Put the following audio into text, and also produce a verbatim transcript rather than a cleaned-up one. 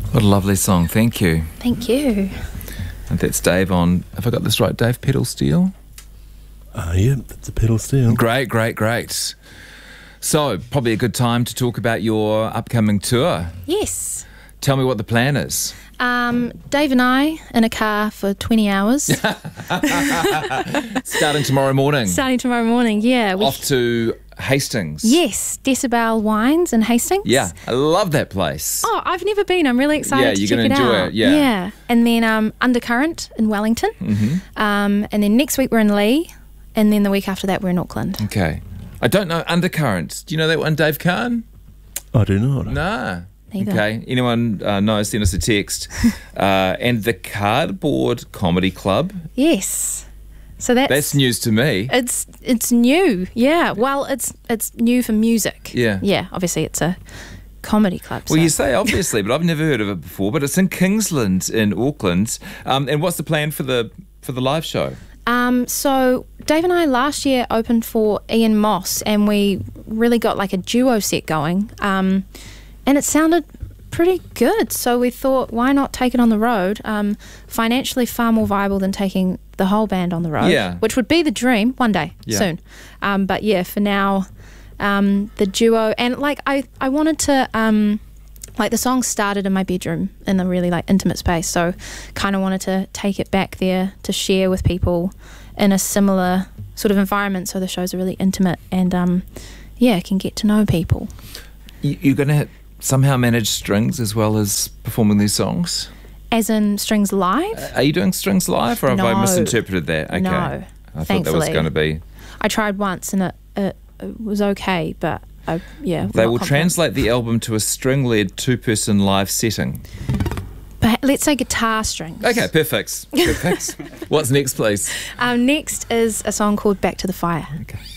What a lovely song, thank you. Thank you. And that's Dave on, have I got this right, Dave Pedal Steel? Uh, yeah, that's a pedal steel. Great, great, great. So, probably a good time to talk about your upcoming tour. Yes. Tell me what the plan is. Um, Dave and I in a car for twenty hours. Starting tomorrow morning. Starting tomorrow morning, yeah. We, Off to Hastings. yes, Decibel Wines in Hastings. Yeah, I love that place. Oh, I've never been. I'm really excited Yeah, to you're check gonna it enjoy out. it, yeah. Yeah. And then um, Undercurrent in Wellington. Mm-hmm. Um, and then next week we're in Lee. And then the week after that we're in Auckland. Okay. I don't know Undercurrent. Do you know that one, Dave Kahn? I do not. Nah. Neither. Okay. Anyone uh, knows, send us a text. uh, and the Cardboard Comedy Club. Yes. So that's That's news to me. It's it's new, yeah. Well, it's it's new for music. Yeah. Yeah. Obviously, it's a comedy club. Well, so. you say obviously, but I've never heard of it before. But it's in Kingsland in Auckland. Um, and what's the plan for the for the live show? Um, so Dave and I last year opened for Ian Moss, and we really got like a duo set going, um, and it sounded pretty good. So we thought, why not take it on the road? Um, financially, far more viable than taking the whole band on the road. Yeah. Which would be the dream one day Yeah. soon. Um, but yeah, for now, um, the duo, and like I, I wanted to. Um, Like the song started in my bedroom in a really like intimate space, so kind of wanted to take it back there to share with people in a similar sort of environment. So the shows are really intimate and um, yeah, can get to know people. You, you're going to somehow manage strings as well as performing these songs. As in strings live? Are you doing strings live, or have I No. misinterpreted that? Okay. No, I thought that was thankfully. going to be. I tried once and it, it, it was okay, but I, yeah. They not will confident. translate the album to a string-led two-person live setting. But let's say guitar strings. Okay, perfect. Perfect. What's next, please? Um, next is a song called Back to the Fire. Okay.